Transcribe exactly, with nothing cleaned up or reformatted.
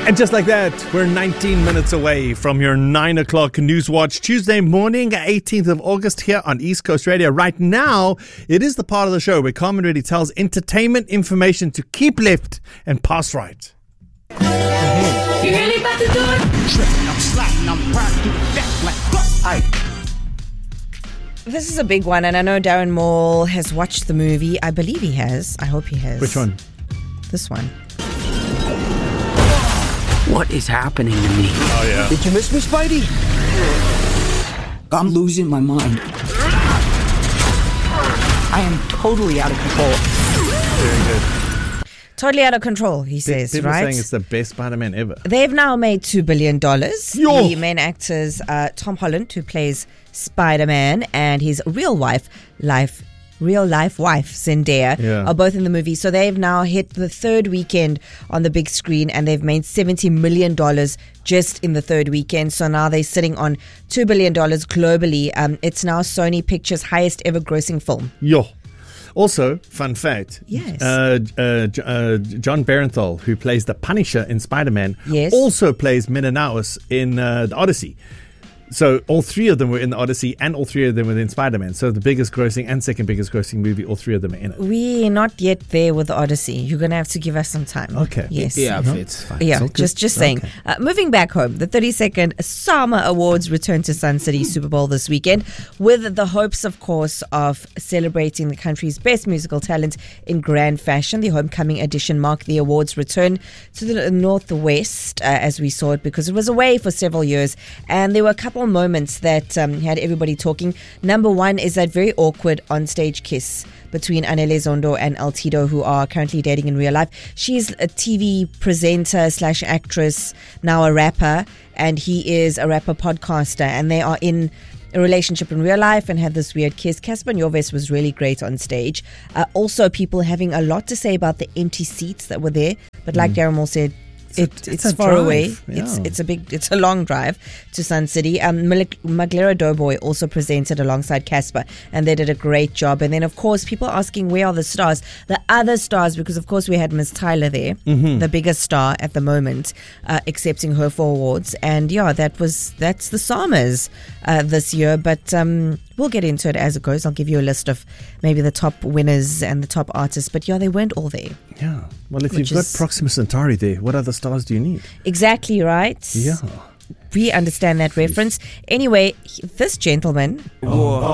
And just like that, we're nineteen minutes away from your nine o'clock News Watch Tuesday morning, eighteenth of August here on East Coast Radio. Right now, it is the part of the show where Carmen really tells entertainment information to keep left and pass right. Mm-hmm. You really about to do it? Tripping, I'm sliding, I'm riding through the deck like, aye. This is a big one, and I know Darren Moore has watched the movie. I believe he has. I hope he has. Which one? This one. What is happening to me? Oh, yeah. Did you miss me, Spidey? I'm losing my mind. I am totally out of control. Very good. Totally out of control, he says, People right? People saying it's the best Spider-Man ever. They've now made two billion dollars. Yo. The main actors, uh, Tom Holland, who plays Spider-Man, and his real wife, life real life wife Zendaya, yeah. are both in the movie. So they've now hit the third weekend on the big screen, and they've made seventy million dollars just in the third weekend. So now they're sitting on two billion dollars globally. Um, it's now Sony Pictures' highest ever grossing film. Yo. Also, fun fact, yes. uh, uh, uh, John Barenthal, who plays the Punisher in Spider-Man, yes. also plays Menelaus in uh, the Odyssey. So all three of them were in the Odyssey, and all three of them were in Spider-Man. So the biggest grossing and second biggest grossing movie, all three of them are in it. We're not yet there with the Odyssey. You're going to have to give us some time. Okay. Yes. Yeah, No, it's fine. Yeah, it's just just saying. Okay. Uh, moving back home, the thirty-second Sama Awards return to Sun City Super Bowl this weekend, with the hopes, of course, of celebrating the country's best musical talent in grand fashion. The homecoming edition marked the awards return to the Northwest, uh, as we saw it, because it was away for several years, and there were a couple of moments that um, had everybody talking. Number one is that very awkward onstage kiss between Anele Zondo and El Tito, who are currently dating in real life. She's a T V presenter slash actress, now a rapper, and he is a rapper podcaster, and they are in a relationship in real life and had this weird kiss. Casper Nyovest was really great on stage. Uh, also, people having a lot to say about the empty seats that were there, but like mm. Darren Moore said, It, it's, it's, it's far drive. away. Yeah. It's it's a big, it's a long drive to Sun City. Um, Maglera Doughboy also presented alongside Casper, and they did a great job. And then, of course, people asking where are the stars, the other stars, because of course we had Miss Tyler there, mm-hmm. the biggest star at the moment, uh, accepting her for awards. And yeah, that was that's the Samas uh, this year. But um, we'll get into it as it goes. I'll give you a list of maybe the top winners and the top artists. But yeah, they weren't all there. Yeah. Well, if Which you've got is- Proxima Centauri there, what other stars do you need? Exactly right. Yeah. We understand that reference. Anyway, this gentleman. Oh.